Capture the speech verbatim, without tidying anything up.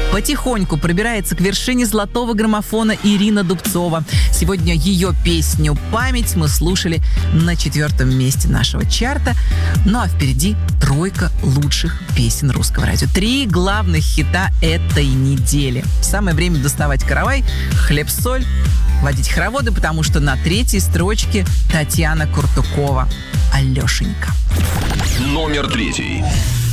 Потихоньку пробирается к вершине золотого граммофона Ирина Дубцова. Сегодня ее песню «Память» мы слушали на четвертом месте нашего чарта. Ну а впереди тройка лучших песен русского радио. Три главных хита этой недели. Самое время доставать каравай, хлеб-соль, водить хороводы, потому что на третьей строчке Татьяна Куртукова. Алешенька. Номер третий.